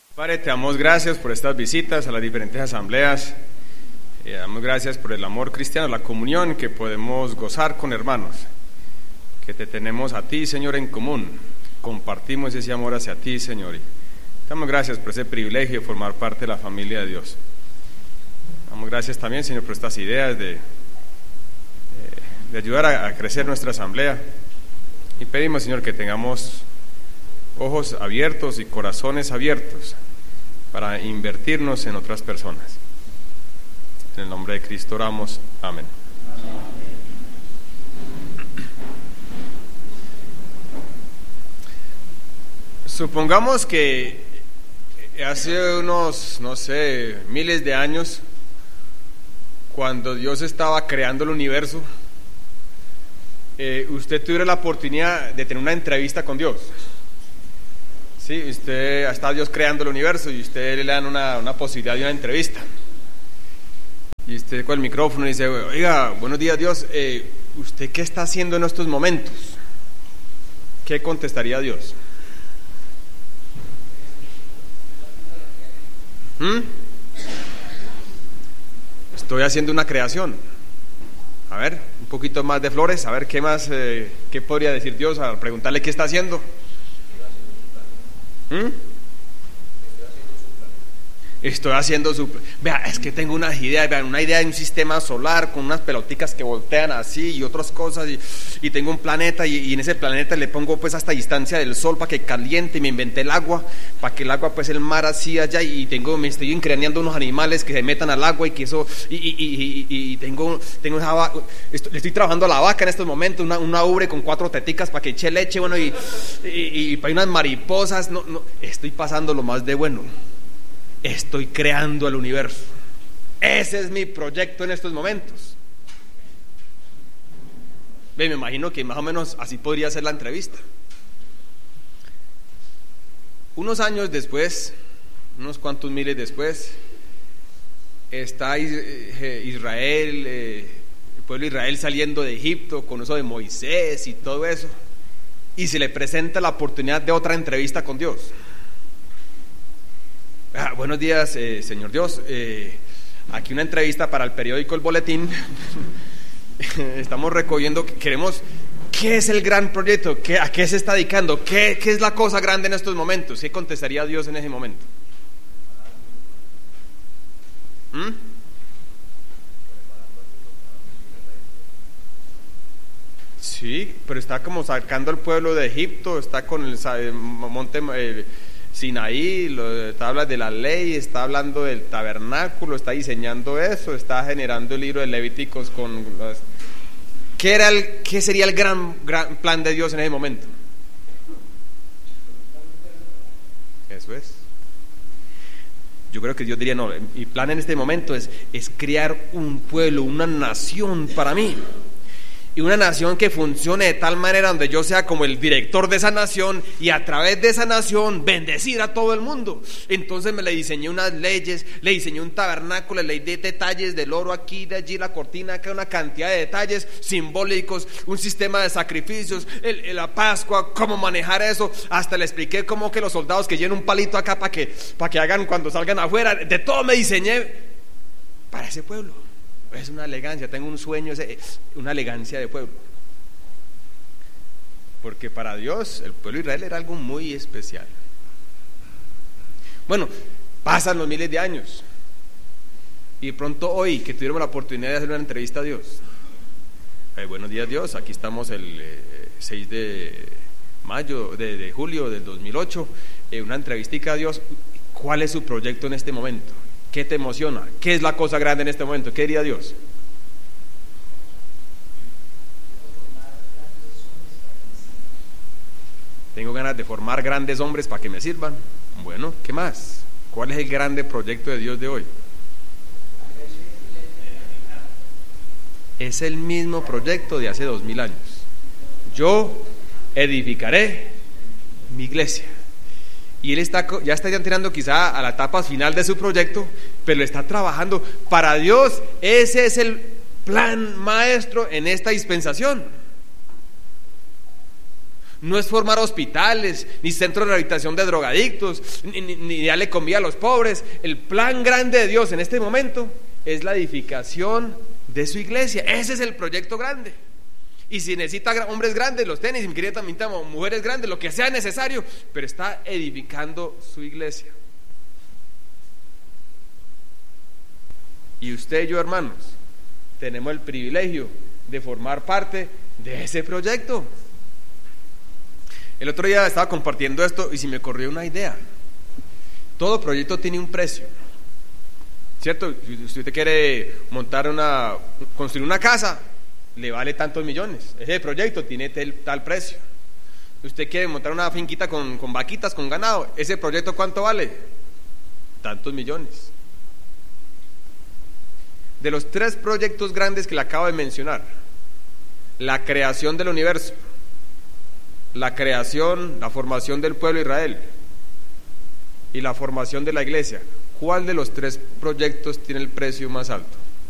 Padre, te damos gracias por estas visitas a las diferentes asambleas. Damos gracias por el amor cristiano, la comunión que podemos gozar con hermanos, que te tenemos a ti, Señor, en común. Compartimos ese amor hacia ti, Señor. Y te damos gracias por ese privilegio de formar parte de la familia de Dios. Damos gracias también, Señor, por estas ideas de ayudar a crecer nuestra asamblea. Y pedimos, Señor, que tengamos ojos abiertos y corazones abiertos para invertirnos en otras personas. En el nombre de Cristo oramos. Amén. Supongamos que hace unos, miles de años, cuando Dios estaba creando el universo, usted tuviera la oportunidad de tener una entrevista con Dios. Sí, usted está Dios creando el universo y usted le dan una posibilidad de una entrevista. Y usted con el micrófono dice: oiga, buenos días, Dios, ¿usted qué está haciendo en estos momentos? ¿Qué contestaría Dios? Estoy haciendo una creación. A ver, un poquito más de flores, a ver qué más, qué podría decir Dios al preguntarle qué está haciendo. Estoy haciendo su... Vea, es que tengo unas ideas, vean, una idea de un sistema solar con unas peloticas que voltean así y otras cosas, y tengo un planeta y en ese planeta le pongo pues hasta distancia del sol para que caliente, y me inventé el agua, para que el agua pues el mar así allá, y me estoy increando unos animales que se metan al agua y que eso, y tengo esa, le estoy trabajando a la vaca en estos momentos, una ubre con 4 teticas para que eche leche, bueno, y para unas mariposas, no, estoy pasando lo más de bueno. Estoy creando el universo. Ese es mi proyecto en estos momentos. Me imagino que más o menos así podría ser la entrevista. Unos años después, unos cuantos miles después, está Israel, el pueblo de Israel saliendo de Egipto con eso de Moisés y todo eso, y se le presenta la oportunidad de otra entrevista con Dios. Buenos días, señor Dios, aquí una entrevista para el periódico El Boletín. Estamos recogiendo, queremos, ¿qué es el gran proyecto? ¿A qué se está dedicando? ¿Qué es la cosa grande en estos momentos? ¿Qué contestaría Dios en ese momento? Sí, pero está como sacando al pueblo de Egipto, está con el monte Sinaí, está hablando de la ley, está hablando del tabernáculo, está diseñando eso, está generando el libro de Levíticos con las... ¿Qué sería el gran plan de Dios en ese momento? Eso es. Yo creo que Dios diría: no, mi plan en este momento es crear un pueblo, una nación para mí. Y una nación que funcione de tal manera donde yo sea como el director de esa nación, y a través de esa nación bendecir a todo el mundo. Entonces me le diseñé unas leyes, le diseñé un tabernáculo, le di detalles del oro aquí, de allí, la cortina acá, una cantidad de detalles simbólicos, un sistema de sacrificios, la Pascua, cómo manejar eso. Hasta le expliqué cómo que los soldados que lleven un palito acá para que hagan cuando salgan afuera. De todo me diseñé para ese pueblo. Es una elegancia, tengo un sueño, una elegancia de pueblo. Porque para Dios el pueblo de Israel era algo muy especial. Bueno, pasan los miles de años y de pronto hoy que tuvimos la oportunidad de hacer una entrevista a Dios. Buenos días, Dios, aquí estamos el 6 de mayo de julio del 2008, una entrevistica a Dios. ¿Cuál es su proyecto en este momento? ¿Qué te emociona? ¿Qué es la cosa grande en este momento? ¿Qué diría Dios? Tengo ganas de formar grandes hombres para que me sirvan. Bueno, ¿qué más? ¿Cuál es el grande proyecto de Dios de hoy? Es el mismo proyecto de hace 2000 años. Yo edificaré mi iglesia. Y él ya está entrando quizá a la etapa final de su proyecto, pero está trabajando. Para Dios ese es el plan maestro en esta dispensación. No es formar hospitales, ni centros de rehabilitación de drogadictos, ni darle comida a los pobres. El plan grande de Dios en este momento es la edificación de su iglesia. Ese es el proyecto grande. Y si necesita hombres grandes, los tiene. Y si me quería también mujeres grandes, lo que sea necesario, pero está edificando su iglesia. Y usted y yo, hermanos, tenemos el privilegio de formar parte de ese proyecto. El otro día estaba compartiendo esto y se me ocurrió una idea. Todo proyecto tiene un precio, ¿cierto? Si usted quiere construir una casa, le vale tantos millones. Ese proyecto tiene tal precio. Si usted quiere montar una finquita con vaquitas, con ganado, ese proyecto ¿cuánto vale? Tantos millones. De los 3 proyectos grandes que le acabo de mencionar, la creación del universo, la formación del pueblo de Israel y la formación de la iglesia, ¿cuál de los 3 proyectos tiene el precio más alto?